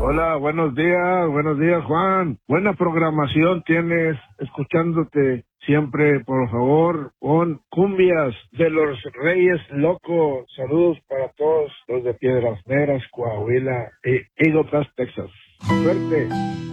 Hola, buenos días Juan. Buena programación tienes, escuchándote siempre, por favor, con cumbias de los Reyes Locos. Saludos para todos los de Piedras Negras, Coahuila y Eagle Pass, Texas. Suerte.